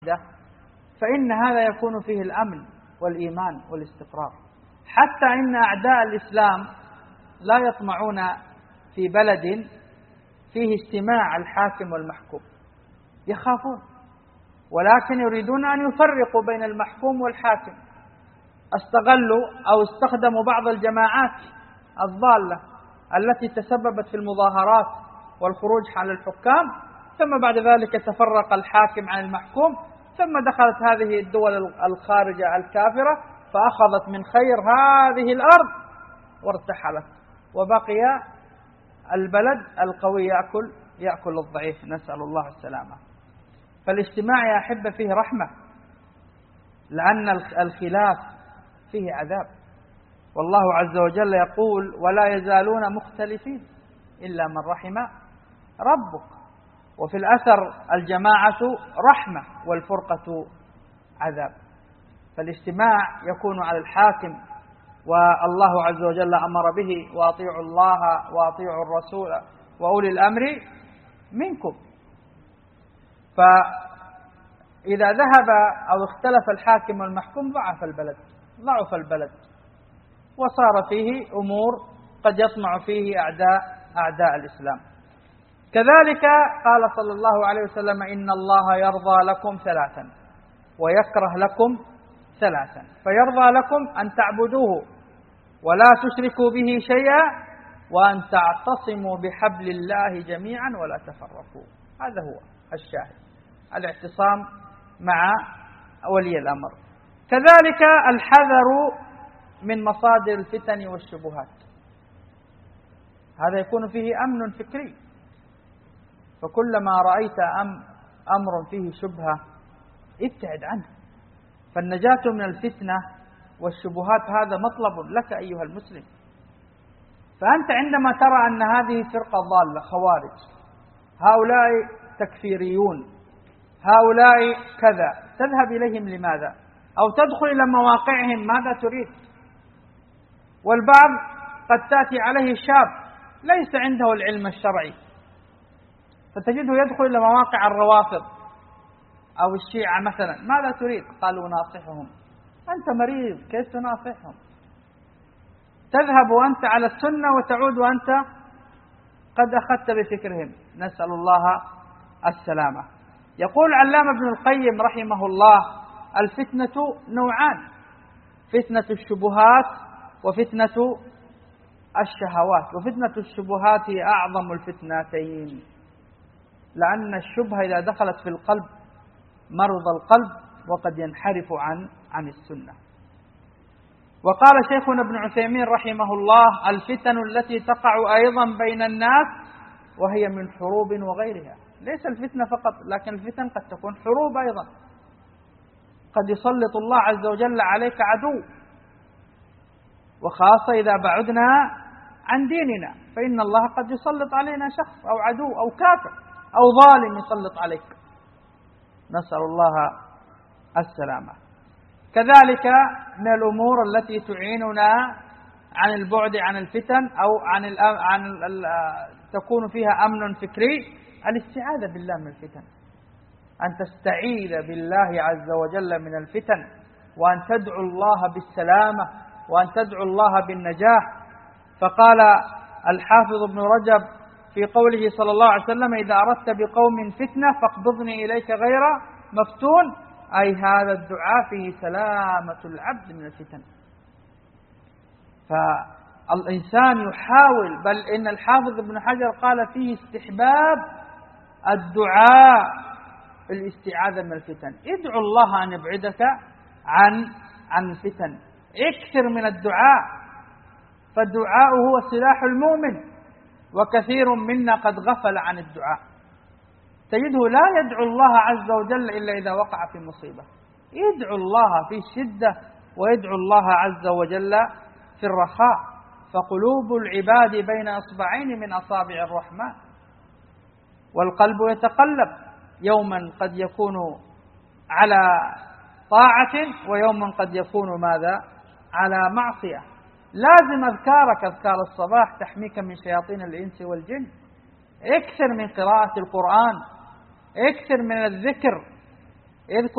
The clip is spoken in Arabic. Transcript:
فإن هذا يكون فيه الأمن والإيمان والاستقرار. حتى إن أعداء الإسلام لا يطمعون في بلد فيه اجتماع الحاكم والمحكوم، يخافون، ولكن يريدون أن يفرقوا بين المحكوم والحاكم. استغلوا أو استخدموا بعض الجماعات الضالة التي تسببت في المظاهرات والخروج على الحكام، ثم بعد ذلك تفرق الحاكم عن المحكوم، ثم دخلت هذه الدول الخارجة الكافرة فأخذت من خير هذه الأرض وارتحلت، وبقي البلد القوي يأكل الضعيف، نسأل الله السلامة. فالاجتماع يا أحبة فيه رحمة، لأن الخلاف فيه عذاب، والله عز وجل يقول: ولا يزالون مختلفين إلا من رحم ربك. وفي الأثر: الجماعة رحمة والفرقة عذاب. فالاجتماع يكون على الحاكم، والله عز وجل أمر به: وأطيعوا الله وأطيعوا الرسول وأولي الأمر منكم. فإذا ذهب أو اختلف الحاكم والمحكوم ضعف البلد وصار فيه أمور قد يطمع فيه أعداء الإسلام. كذلك قال صلى الله عليه وسلم: إن الله يرضى لكم ثلاثا ويكره لكم ثلاثا. فيرضى لكم أن تعبدوه ولا تشركوا به شيئا، وأن تعتصموا بحبل الله جميعا ولا تفرقوا. هذا هو الشاهد، الاعتصام مع ولي الأمر. كذلك الحذر من مصادر الفتن والشبهات، هذا يكون فيه أمن فكري. فكلما رأيت أمر فيه شبهة ابتعد عنه، فالنجاة من الفتنة والشبهات هذا مطلب لك أيها المسلم. فأنت عندما ترى أن هذه فرقة ضالة خوارج، هؤلاء تكفيريون، هؤلاء كذا، تذهب إليهم لماذا؟ أو تدخل إلى مواقعهم، ماذا تريد؟ والبعض قد تأتي عليه شاب ليس عنده العلم الشرعي، فتجده يدخل إلى مواقع الروافض أو الشيعة مثلا، ماذا تريد؟ قالوا: ناصحهم. أنت مريض، كيف تناصحهم؟ تذهب وأنت على السنة وتعود وأنت قد أخذت بفكرهم، نسأل الله السلامة. يقول علامة ابن القيم رحمه الله: الفتنة نوعان: فتنة الشبهات وفتنة الشهوات. وفتنة الشبهات هي أعظم الفتنتين، لأن الشبهة إذا دخلت في القلب مرض القلب وقد ينحرف عن السنة. وقال شيخنا ابن عثيمين رحمه الله: الفتن التي تقع أيضا بين الناس وهي من حروب وغيرها. ليس الفتنة فقط، لكن الفتن قد تكون حروب أيضا، قد يسلط الله عز وجل عليك عدو، وخاصة إذا بعدنا عن ديننا، فإن الله قد يسلط علينا شخص أو عدو أو كافر أو ظالم يسلط عليك، نسأل الله السلامة. كذلك من الأمور التي تعيننا عن البعد عن الفتن أو تكون فيها أمن فكري الاستعاذة بالله من الفتن، أن تستعيذ بالله عز وجل من الفتن، وأن تدعو الله بالسلامة، وأن تدعو الله بالنجاح. فقال الحافظ ابن رجب في قوله صلى الله عليه وسلم: إذا أردت بقوم فتنة فاقبضني إليك غير مفتون، أي هذا الدعاء فيه سلامة العبد من الفتن. فالإنسان يحاول، بل إن الحافظ ابن حجر قال فيه استحباب الدعاء الاستعاذة من الفتن. ادعو الله أن يبعدك عن الفتن، اكثر من الدعاء، فالدعاء هو سلاح المؤمن، وكثير منا قد غفل عن الدعاء. تجده لا يدعو الله عز وجل إلا إذا وقع في مصيبة، يدعو الله في الشدة ويدعو الله عز وجل في الرخاء. فقلوب العباد بين إصبعين من أصابع الرحمن، والقلب يتقلب، يوما قد يكون على طاعة ويوما قد يكون ماذا؟ على معصية. لازم أذكارك، أذكار الصباح تحميك من شياطين الإنس والجن. اكثر من قراءة القرآن، اكثر من الذكر.